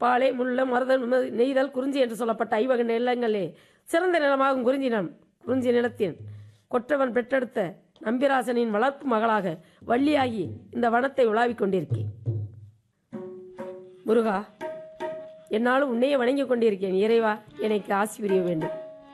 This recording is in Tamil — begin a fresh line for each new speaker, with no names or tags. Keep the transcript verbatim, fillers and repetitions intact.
பாலை முள்ள மருதல் நெய்தல் குறிஞ்சி என்று சொல்லப்பட்ட ஐவகை நிலங்களே சிறந்த நிலமாகும் குறிஞ்சி நிலம். குறிஞ்சி நிலத்தின் கொற்றவன் பெற்றெடுத்த நம்பிராசனின் வளர்ப்பு மகளாக வள்ளியாகி இந்த வனத்தை உலாவிக் கொண்டிருக்கேன். முருகா, என்னாலும் உன்னையே வணங்கிக் கொண்டிருக்கேன். இறைவா, எனக்கு ஆசி புரிய வேண்டும்.